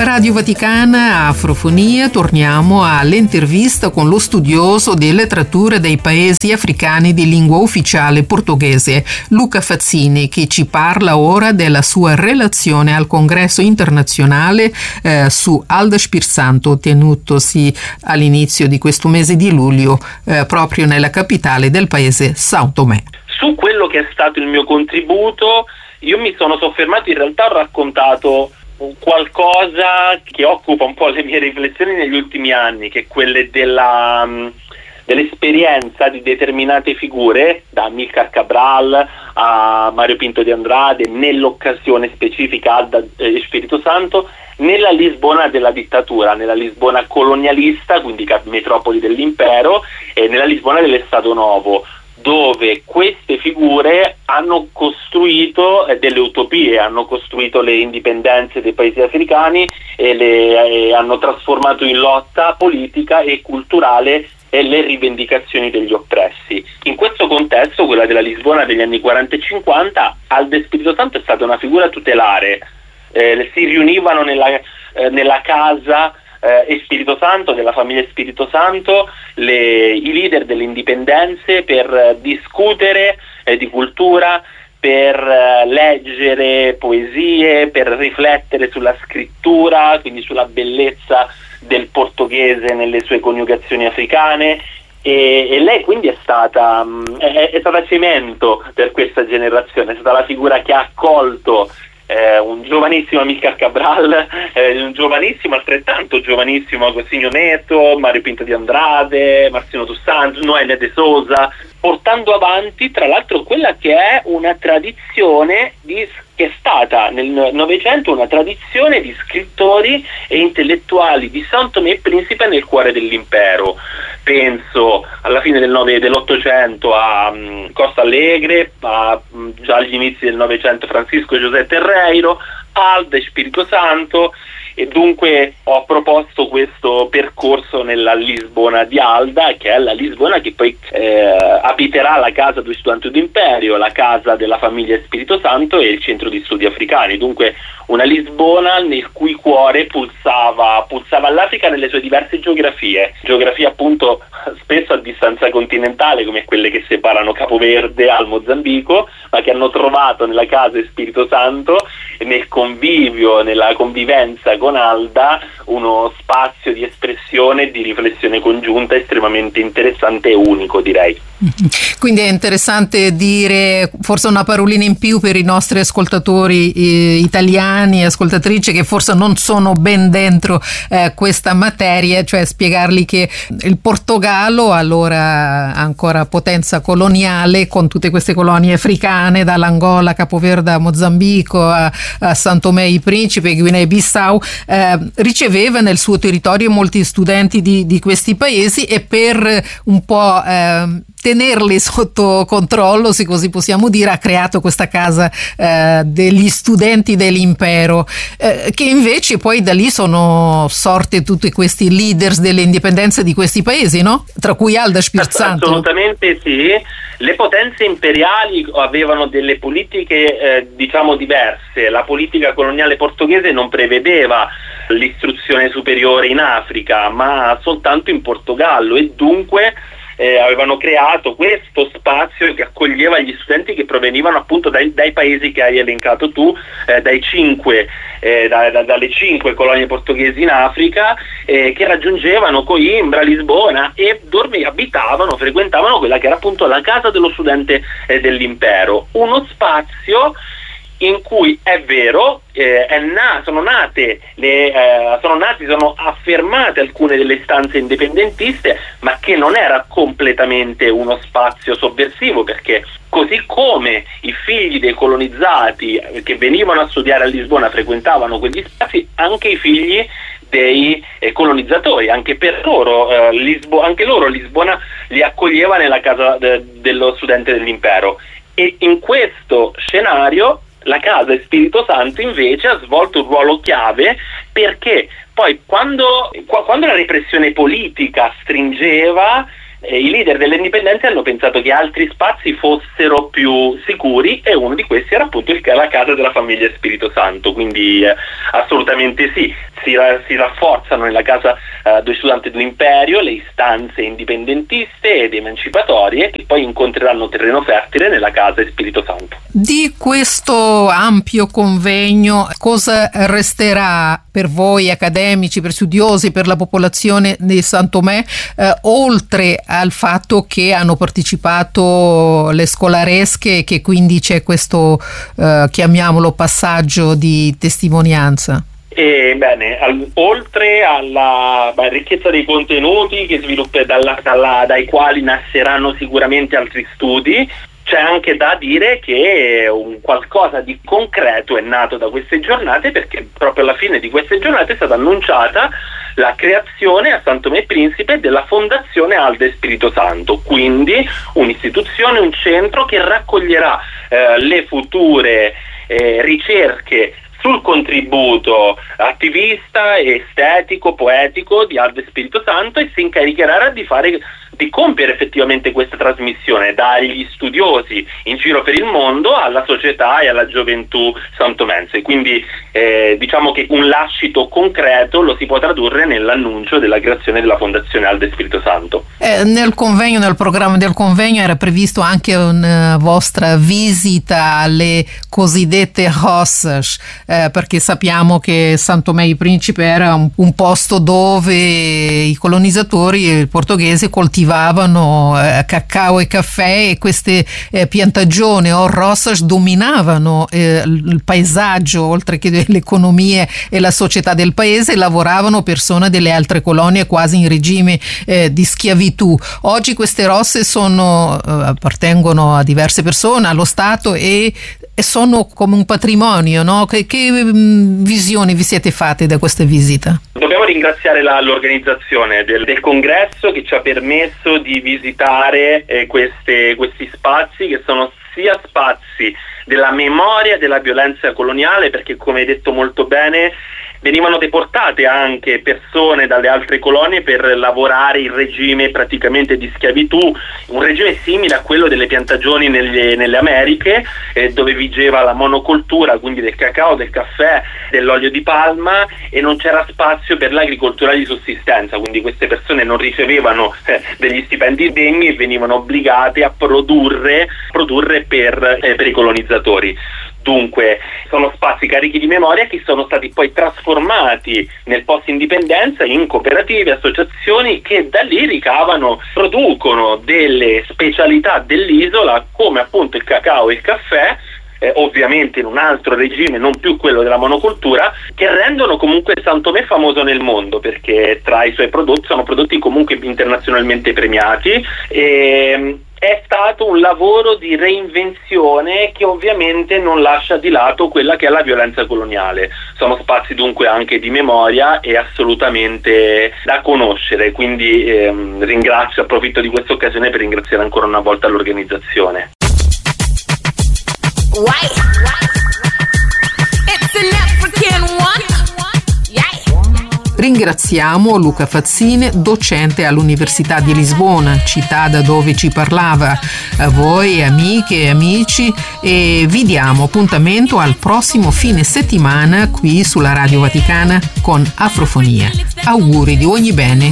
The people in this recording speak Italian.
Radio Vaticana, Afrofonia, torniamo all'intervista con lo studioso delle letterature dei paesi africani di lingua ufficiale portoghese, Luca Fazzini, che ci parla ora della sua relazione al congresso internazionale su Alda Espírito Santo, tenutosi all'inizio di questo mese di luglio proprio nella capitale del paese, São Tomé. Su quello che è stato il mio contributo, io mi sono soffermato, in realtà ho raccontato qualcosa che occupa un po' le mie riflessioni negli ultimi anni, che è quelle dell'esperienza di determinate figure, da Amílcar Cabral a Mário Pinto de Andrade, nell'occasione specifica Alda Espírito Santo, nella Lisbona della dittatura, nella Lisbona colonialista, quindi metropoli dell'impero, e nella Lisbona dell'Estato Novo, dove queste figure hanno costruito delle utopie, hanno costruito le indipendenze dei paesi africani e hanno trasformato in lotta politica e culturale le rivendicazioni degli oppressi. In questo contesto, quella della Lisbona degli anni 40 e 50, Alda Espírito Santo è stata una figura tutelare. Si riunivano nella casa Espírito Santo, della famiglia Espírito Santo, i leader delle indipendenze per discutere di cultura, per leggere poesie, per riflettere sulla scrittura, quindi sulla bellezza del portoghese nelle sue coniugazioni africane, e lei quindi è stata cemento per questa generazione, è stata la figura che ha accolto un giovanissimo Amílcar Cabral, un giovanissimo, altrettanto giovanissimo Agostinho Neto, Mário Pinto de Andrade, Marcelino dos Santos, Noêmia de Souza, portando avanti tra l'altro quella che è una tradizione che è stata nel Novecento una tradizione di scrittori e intellettuali di São Tomé e Principe nel cuore dell'impero. Penso alla fine dell'Ottocento a Costa Alegre, già agli inizi del Novecento Francisco José Terreiro, Alda Espírito Santo, e dunque ho proposto questo percorso nella Lisbona di Alda, che è la Lisbona che poi abiterà la casa do Estudante do Império, la casa della famiglia Espírito Santo e il centro di studi africani. Dunque una Lisbona nel cui cuore pulsava l'Africa nelle sue diverse geografie appunto spesso a distanza continentale, come quelle che separano Capoverde al Mozambico, ma che hanno trovato nella casa Espírito Santo e nel convivio, nella convivenza con Alda, uno spazio di espressione e di riflessione congiunta estremamente interessante e unico, direi. Quindi è interessante dire forse una parolina in più per i nostri ascoltatori italiani e ascoltatrici che forse non sono ben dentro questa materia, cioè spiegargli che il Portogallo, allora ancora potenza coloniale, con tutte queste colonie africane, dall'Angola a Capoverde a Mozambico a São Tomé e Principe, Guinea-Bissau, riceveva nel suo territorio molti studenti di questi paesi, e per un po' tenerli sotto controllo, se così possiamo dire, ha creato questa casa degli studenti dell'impero, che invece poi da lì sono sorte tutti questi leaders delle indipendenze di questi paesi, no? Tra cui Alda Espírito Santo. Assolutamente sì. Le potenze imperiali avevano delle politiche diciamo diverse. La politica coloniale portoghese non prevedeva l'istruzione superiore in Africa, ma soltanto in Portogallo, e dunque avevano creato questo spazio che accoglieva gli studenti che provenivano appunto dai paesi che hai elencato tu, dalle 5 colonie portoghesi in Africa, che raggiungevano Coimbra, Lisbona, e abitavano, frequentavano quella che era appunto la casa dello studente dell'impero, uno spazio in cui è vero sono affermate alcune delle istanze indipendentiste, ma che non era completamente uno spazio sovversivo, perché così come i figli dei colonizzati che venivano a studiare a Lisbona frequentavano quegli spazi, anche i figli dei colonizzatori, anche loro Lisbona li accoglieva nella casa dello studente dell'impero. E in questo scenario la casa Espírito Santo invece ha svolto un ruolo chiave, perché poi quando la repressione politica stringeva, i leader delle indipendenze hanno pensato che altri spazi fossero più sicuri, e uno di questi era appunto la casa della famiglia Espírito Santo. Quindi assolutamente sì. si rafforzano nella casa due Studenti dell'Imperio le istanze indipendentiste ed emancipatorie che poi incontreranno terreno fertile nella casa di Spirito Santo. Di questo ampio convegno cosa resterà per voi accademici, per studiosi, per la popolazione di San Tomé, oltre al fatto che hanno partecipato le scolaresche e che quindi c'è questo, chiamiamolo, passaggio di testimonianza? Oltre alla ricchezza dei contenuti che dai quali nasceranno sicuramente altri studi, c'è anche da dire che un qualcosa di concreto è nato da queste giornate, perché proprio alla fine di queste giornate è stata annunciata la creazione a San Tomé e Principe della Fondazione Alde Spirito Santo, quindi un'istituzione, un centro che raccoglierà le future ricerche sul contributo attivista, estetico, poetico di Alde Spirito Santo e si incaricherà di compiere effettivamente questa trasmissione dagli studiosi in giro per il mondo alla società e alla gioventù santomense. Quindi diciamo che un lascito concreto lo si può tradurre nell'annuncio della creazione della Fondazione Alde Spirito Santo. Nel programma del convegno era previsto anche una vostra visita alle cosiddette roças, perché sappiamo che San Tomé e Principe era un posto dove i colonizzatori portoghesi coltivavano cacao e caffè, e queste piantagioni o roças dominavano il paesaggio oltre che l'economia e la società del paese. Lavoravano persone delle altre colonie quasi in regime di schiavitù. Oggi queste rosse appartengono a diverse persone, allo Stato, e sono come un patrimonio, no? Che visioni vi siete fatte da questa visita? Dobbiamo ringraziare l'organizzazione del congresso che ci ha permesso di visitare questi spazi, che sono sia spazi della memoria della violenza coloniale, perché come hai detto molto bene venivano deportate anche persone dalle altre colonie per lavorare in regime praticamente di schiavitù, un regime simile a quello delle piantagioni nelle Americhe, dove vigeva la monocoltura, quindi del cacao, del caffè, dell'olio di palma, e non c'era spazio per l'agricoltura di sussistenza, quindi queste persone non ricevevano degli stipendi degni e venivano obbligate a produrre per i colonizzatori. Dunque sono spazi carichi di memoria che sono stati poi trasformati nel post-indipendenza in cooperative, associazioni che da lì producono delle specialità dell'isola, come appunto il cacao e il caffè, ovviamente in un altro regime, non più quello della monocultura, che rendono comunque San Tomé famoso nel mondo, perché tra i suoi prodotti sono prodotti comunque internazionalmente premiati. È stato un lavoro di reinvenzione che ovviamente non lascia di lato quella che è la violenza coloniale. Sono spazi dunque anche di memoria e assolutamente da conoscere, quindi approfitto di questa occasione per ringraziare ancora una volta l'organizzazione. Ringraziamo Luca Fazzine, docente all'Università di Lisbona, città da dove ci parlava. A voi amiche e amici, e vi diamo appuntamento al prossimo fine settimana qui sulla Radio Vaticana con Afrofonia. Auguri di ogni bene